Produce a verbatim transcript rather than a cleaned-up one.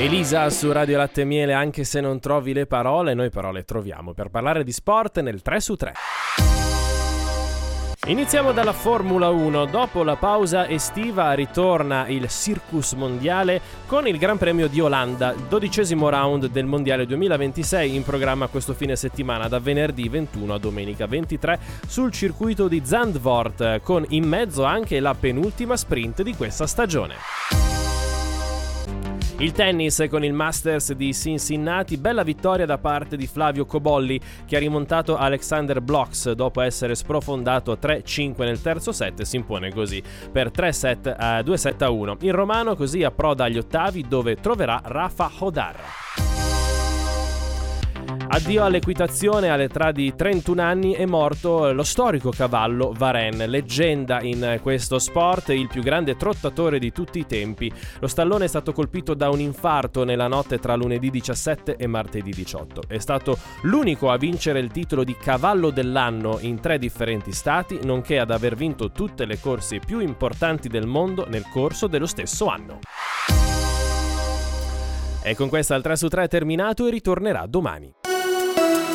Elisa su Radio Latte e Miele, anche se non trovi le parole, noi però le troviamo per parlare di sport nel tre su tre. Iniziamo dalla Formula uno. Dopo la pausa estiva ritorna il Circus mondiale con il Gran Premio di Olanda, dodicesimo round del Mondiale duemilaventisei, in programma questo fine settimana da venerdì ventuno a domenica ventitré sul circuito di Zandvoort, con in mezzo anche la penultima sprint di questa stagione. Il tennis con il Masters di Cincinnati, bella vittoria da parte di Flavio Cobolli, che ha rimontato Alexander Blochs dopo essere sprofondato tre cinque nel terzo set, e si impone così per tre set a due set a uno. Il romano così approda agli ottavi, dove troverà Rafa Hodar. Addio all'equitazione. All'età di trentuno anni è morto lo storico cavallo Varenne, leggenda in questo sport, il più grande trottatore di tutti i tempi. Lo stallone è stato colpito da un infarto nella notte tra lunedì diciassette e martedì diciotto. È stato l'unico a vincere il titolo di cavallo dell'anno in tre differenti stati, nonché ad aver vinto tutte le corse più importanti del mondo nel corso dello stesso anno. E con questa il tre su tre è terminato e ritornerà domani.